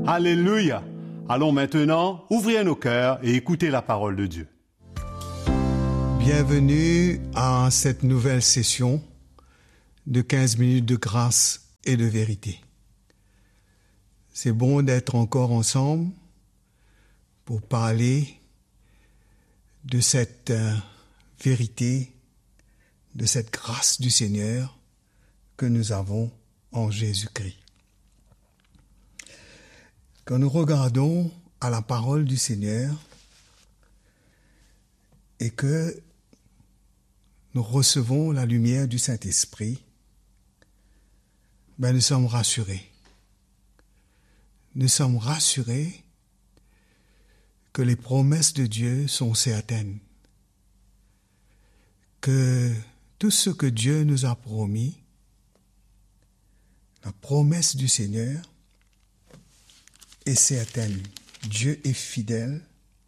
Alléluia! Allons maintenant ouvrir nos cœurs et écouter la parole de Dieu. Bienvenue à cette nouvelle session de 15 minutes de grâce et de vérité. C'est bon d'être encore ensemble pour parler de cette vérité, de cette grâce du Seigneur que nous avons en Jésus-Christ. Quand nous regardons à la parole du Seigneur et que nous recevons la lumière du Saint-Esprit, nous sommes rassurés. Nous sommes rassurés que les promesses de Dieu sont certaines, que tout ce que Dieu nous a promis, la promesse du Seigneur est certaine. Dieu est fidèle.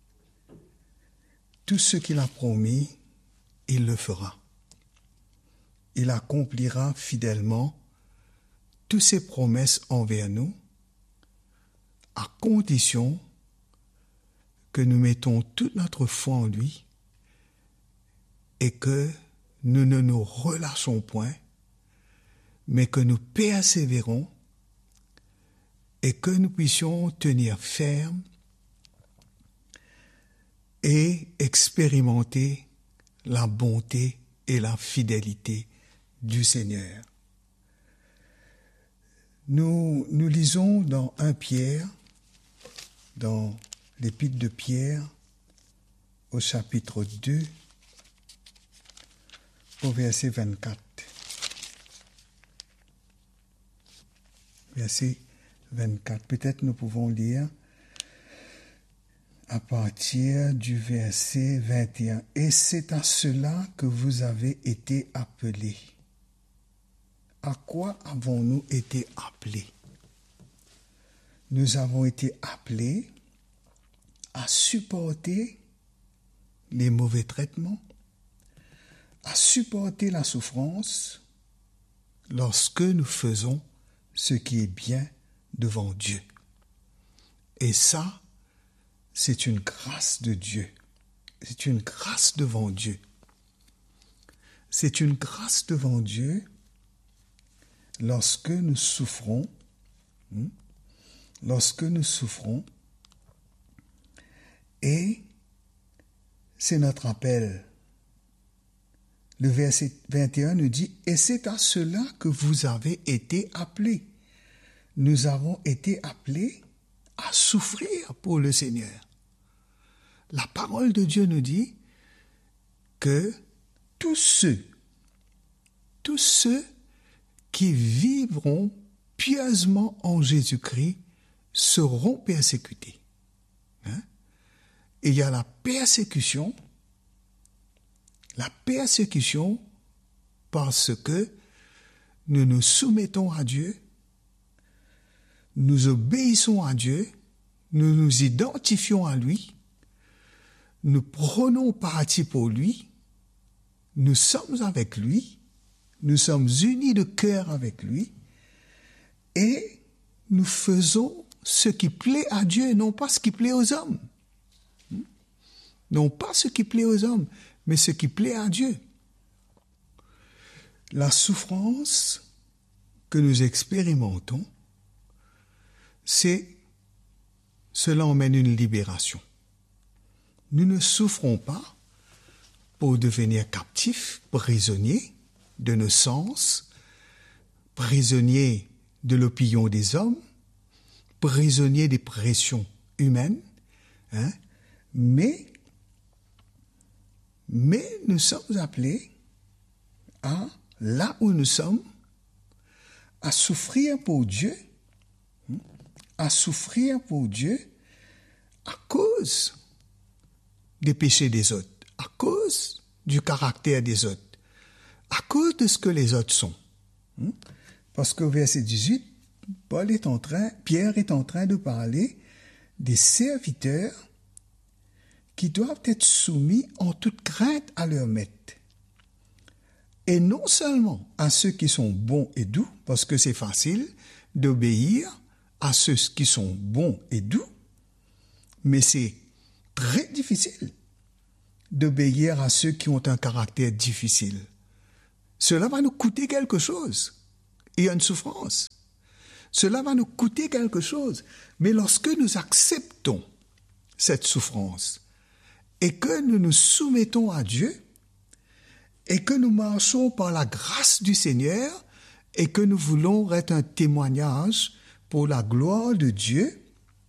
Tout ce qu'il a promis, il le fera. Il accomplira fidèlement toutes ses promesses envers nous, à condition que nous mettons toute notre foi en lui et que nous ne nous relâchons point, mais que nous persévérons et que nous puissions tenir ferme et expérimenter la bonté et la fidélité du Seigneur. Nous lisons dans 1 Pierre, dans l'épître de Pierre, au chapitre 2, au verset 24. Verset 24. Peut-être nous pouvons lire à partir du verset 21. « Et c'est à cela que vous avez été appelés. » À quoi avons-nous été appelés? Nous avons été appelés à supporter les mauvais traitements, à supporter la souffrance lorsque nous faisons ce qui est bien devant Dieu. Et ça, c'est une grâce de Dieu. C'est une grâce devant Dieu. C'est une grâce devant Dieu lorsque nous souffrons, et c'est notre appel. Le verset 21 nous dit « Et c'est à cela que vous avez été appelés. » Nous avons été appelés à souffrir pour le Seigneur. La parole de Dieu nous dit que tous ceux qui vivront pieusement en Jésus-Christ seront persécutés. Et il y a la persécution parce que nous nous soumettons à Dieu, nous obéissons à Dieu, nous nous identifions à lui, nous prenons parti pour lui, nous sommes avec lui, nous sommes unis de cœur avec lui, et nous faisons ce qui plaît à Dieu et non pas ce qui plaît aux hommes. Non pas ce qui plaît aux hommes, mais ce qui plaît à Dieu. La souffrance que nous expérimentons, cela emmène une libération. Nous ne souffrons pas pour devenir captifs, prisonniers de nos sens, prisonniers de l'opinion des hommes, prisonniers des pressions humaines, mais nous sommes appelés à, là où nous sommes, à souffrir pour Dieu, à cause des péchés des autres, à cause du caractère des autres, à cause de ce que les autres sont. Parce qu'au verset 18, Pierre est en train de parler des serviteurs qui doivent être soumis en toute crainte à leur maître. Et non seulement à ceux qui sont bons et doux, parce que c'est facile d'obéir à ceux qui sont bons et doux, mais c'est très difficile d'obéir à ceux qui ont un caractère difficile. Cela va nous coûter quelque chose. Il y a une souffrance. Cela va nous coûter quelque chose. Mais lorsque nous acceptons cette souffrance et que nous nous soumettons à Dieu et que nous marchons par la grâce du Seigneur et que nous voulons être un témoignage pour la gloire de Dieu,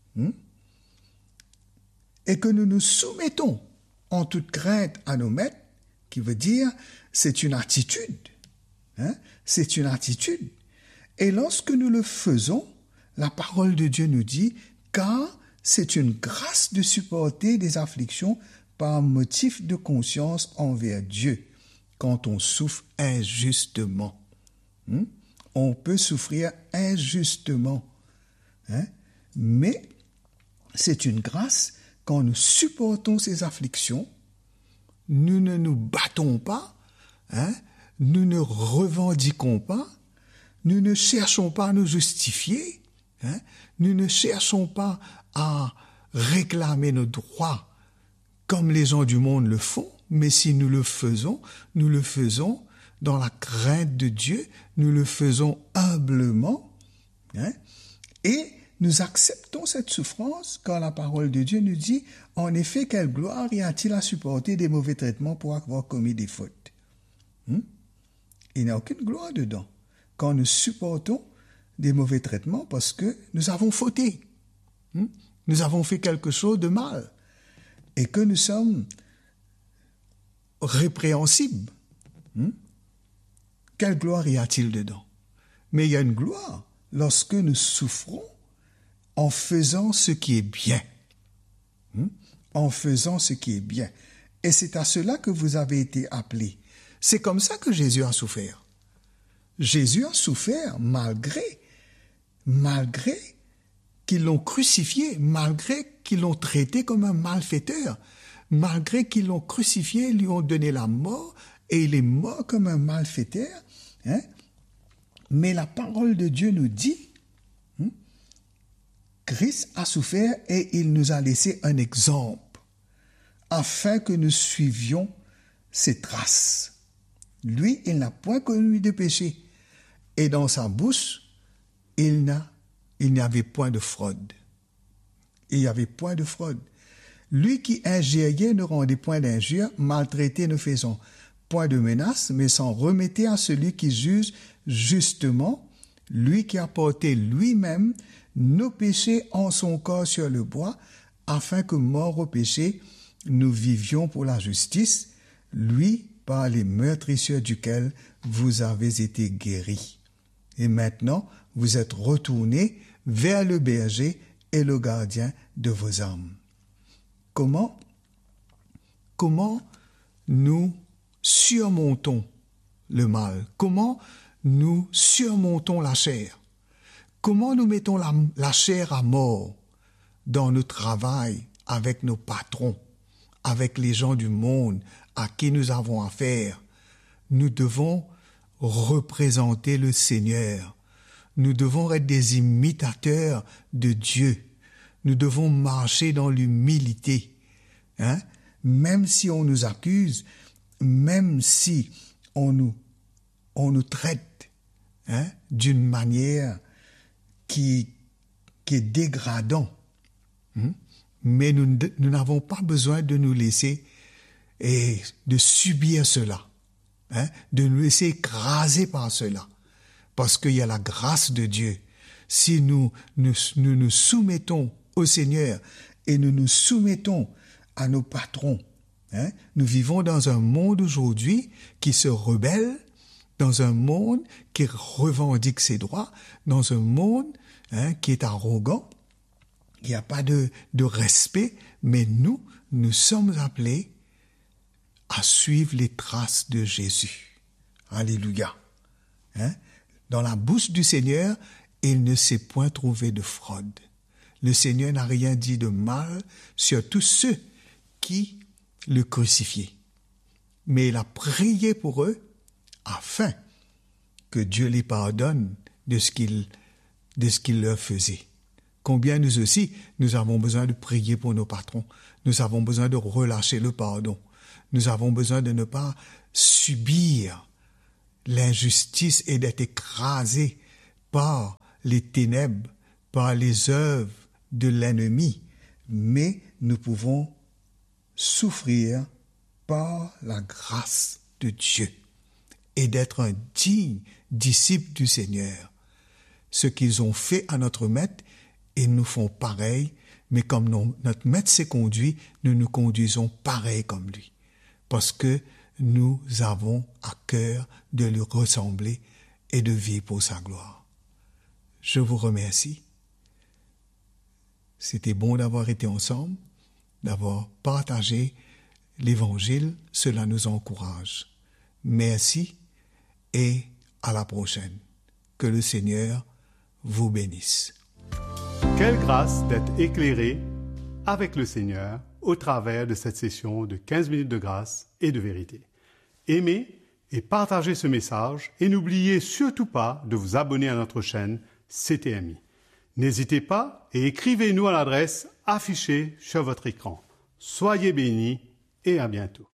et que nous nous soumettons en toute crainte à nos maîtres, qui veut dire c'est une attitude. C'est une attitude. Et lorsque nous le faisons, la parole de Dieu nous dit, car c'est une grâce de supporter des afflictions par motif de conscience envers Dieu, quand on souffre injustement. On peut souffrir injustement. Mais c'est une grâce quand nous supportons ces afflictions, nous ne nous battons pas, nous ne revendiquons pas, nous ne cherchons pas à nous justifier, nous ne cherchons pas à réclamer nos droits comme les gens du monde le font, mais si nous le faisons dans la crainte de Dieu, nous le faisons humblement, et nous acceptons cette souffrance quand la parole de Dieu nous dit « En effet, quelle gloire y a-t-il à supporter des mauvais traitements pour avoir commis des fautes ?» Il n'y a aucune gloire dedans quand nous supportons des mauvais traitements parce que nous avons fauté. Nous avons fait quelque chose de mal et que nous sommes répréhensibles. Quelle gloire y a-t-il dedans? Mais il y a une gloire lorsque nous souffrons en faisant ce qui est bien. En faisant ce qui est bien. Et c'est à cela que vous avez été appelés. C'est comme ça que Jésus a souffert. Jésus a souffert malgré qu'ils l'ont crucifié, malgré qu'ils l'ont traité comme un malfaiteur, malgré qu'ils l'ont crucifié, lui ont donné la mort, et il est mort comme un malfaiteur. Mais la parole de Dieu nous dit, Christ a souffert et il nous a laissé un exemple, afin que nous suivions ses traces. Lui, il n'a point commis de péché, et dans sa bouche, il n'y avait point de fraude. Il n'y avait point de fraude. Lui qui injuriait ne rendait point d'injure, maltraité ne faisant point de menace, mais s'en remettait à celui qui juge justement, lui qui a porté lui-même nos péchés en son corps sur le bois, afin que, morts au péché, nous vivions pour la justice, lui par les meurtrissures duquel vous avez été guéris. Et maintenant, vous êtes retournés vers le berger et le gardien de vos âmes. Comment nous surmontons le mal? Comment nous surmontons la chair? Comment nous mettons la chair à mort dans le travail avec nos patrons, avec les gens du monde à qui nous avons affaire? Nous devons représenter le Seigneur. Nous devons être des imitateurs de Dieu. Nous devons marcher dans l'humilité. Même si on nous accuse, même si on nous traite d'une manière qui est dégradant. Mais nous n'avons pas besoin de nous laisser et de subir cela, de nous laisser écraser par cela, parce qu'il y a la grâce de Dieu. Si nous soumettons au Seigneur et nous nous soumettons à nos patrons, nous vivons dans un monde aujourd'hui qui se rebelle, dans un monde qui revendique ses droits, dans un monde qui est arrogant. Il n'y a pas de respect, mais nous sommes appelés à suivre les traces de Jésus. Alléluia. Dans la bouche du Seigneur, il ne s'est point trouvé de fraude. Le Seigneur n'a rien dit de mal sur tous ceux qui le crucifiaient. Mais il a prié pour eux afin que Dieu les pardonne de ce qu'il leur faisait. combien nous aussi, nous avons besoin de prier pour nos patrons. Nous avons besoin de relâcher le pardon. Nous avons besoin de ne pas subir l'injustice et d'être écrasés par les ténèbres, par les œuvres de l'ennemi. Mais nous pouvons souffrir par la grâce de Dieu et d'être un digne disciple du Seigneur. Ce qu'ils ont fait à notre maître, ils nous font pareil, mais comme notre maître s'est conduit, nous nous conduisons pareil comme lui. Parce que nous avons à cœur de lui ressembler et de vivre pour sa gloire. Je vous remercie. C'était bon d'avoir été ensemble, d'avoir partagé l'Évangile. Cela nous encourage. Merci et à la prochaine. Que le Seigneur vous bénisse. Quelle grâce d'être éclairé avec le Seigneur au travers de cette session de 15 minutes de grâce et de vérité. Aimez et partagez ce message et n'oubliez surtout pas de vous abonner à notre chaîne CTMI. N'hésitez pas et écrivez-nous à l'adresse affichée sur votre écran. Soyez bénis et à bientôt.